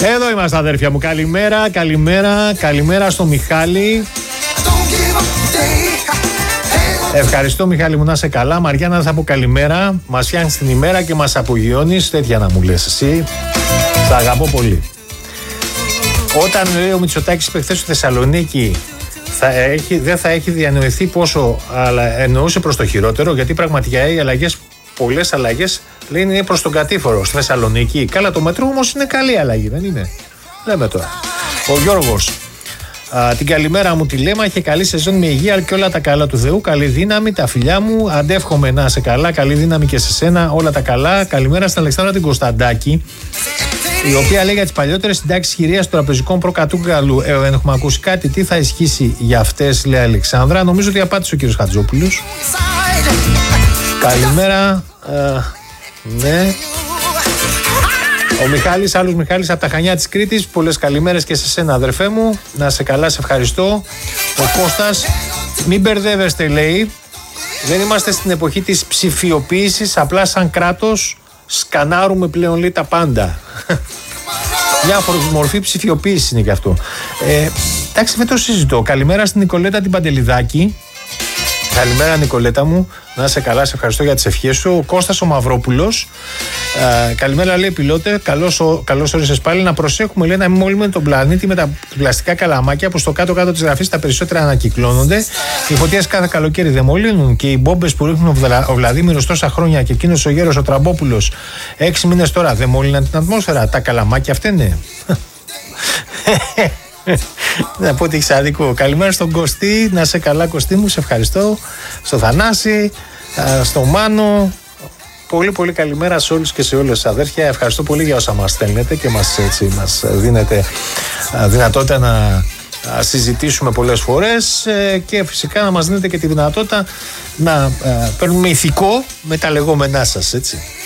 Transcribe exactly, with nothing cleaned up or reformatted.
Εδώ είμαστε αδέρφια μου, καλημέρα, καλημέρα, καλημέρα στο Μιχάλη. Ευχαριστώ Μιχάλη μου, να είσαι καλά. Μαριάννα, θα πω καλημέρα. Μας φτιάχνεις την ημέρα και μας απογειώνεις. Τέτοια να μου λες εσύ. Θα αγαπώ πολύ. Όταν λέει ο Μητσοτάκης χθες στη Θεσσαλονίκη θα έχει, δεν θα έχει διανοηθεί πόσο, αλλά εννοούσε προς το χειρότερο, γιατί πραγματικά οι αλλαγές, πολλές αλλαγές λένε είναι προς τον κατήφορο στη Θεσσαλονίκη. Καλά, το μετρό όμως είναι καλή αλλαγή, δεν είναι? Λέμε τώρα. Ο Γιώργος. Α, την καλημέρα μου τη λέμε, είχε καλή σεζόν με υγεία και όλα τα καλά του Θεού. Καλή δύναμη, τα φιλιά μου. Αντεύχομαι να είσαι καλά. Καλή δύναμη και σε σένα. Όλα τα καλά. Καλημέρα στην Αλεξάνδρα την Κωνσταντάκη, η οποία λέει για τις παλιότερες συντάξεις χειρίας των τραπεζικών προκατούγκαλου. Ε, δεν έχουμε ακούσει κάτι. Τι θα ισχύσει για αυτές, λέει Αλεξάνδρα. Νομίζω ότι απάντησε ο κύριος Χατζόπουλος. Καλημέρα. Ε, ναι. Ο Μιχάλης, άλλος Μιχάλης από τα Χανιά της Κρήτης. Πολλές καλημέρες και σε σένα, αδερφέ μου. Να σε καλά, σε ευχαριστώ. Ο Κώστας, μην μπερδεύεστε, λέει. Δεν είμαστε στην εποχή της ψηφιοποίησης. Απλά σαν κράτος σκανάρουμε πλέον, λέει, τα πάντα. Μια μορφή ψηφιοποίηση είναι και αυτό. Ε, εντάξει, δεν το συζητώ. Καλημέρα στην Νικολέτα την Παντελιδάκη. Καλημέρα Νικολέτα μου, να είσαι καλά, σε ευχαριστώ για τις ευχές σου. Ο Κώστας ο Μαυρόπουλος, ε, καλημέρα λέει πιλότε, καλώς, καλώς όρισες πάλι. Να προσέχουμε, λέει, να μην μολύνουμε τον πλανήτη με τα πλαστικά καλαμάκια που στο κάτω-κάτω της γραφής τα περισσότερα ανακυκλώνονται. Οι φωτιές κάθε καλοκαίρι δεν μολύνουν και οι μπόμπες που ρίχνουν ο, Βλα, ο Βλαδίμηρος τόσα χρόνια και εκείνος ο γέρος ο Τραμπόπουλος έξι μήνες τώρα δεν μόλυναν την ατμόσφαιρα. Τα καλαμάκια φταίνε. Να πω ότι έχεις άδικο. Καλημέρα στον Κωστή, να είσαι καλά Κωστή μου, σε ευχαριστώ. Στο Θανάση, στο Μάνο. Πολύ πολύ καλημέρα σε όλους και σε όλες αδέρφια. Ευχαριστώ πολύ για όσα μας στέλνετε και μας, έτσι, μας δίνετε δυνατότητα να συζητήσουμε πολλές φορές και φυσικά να μας δίνετε και τη δυνατότητα να παίρνουμε ηθικό με τα λεγόμενά σας, έτσι.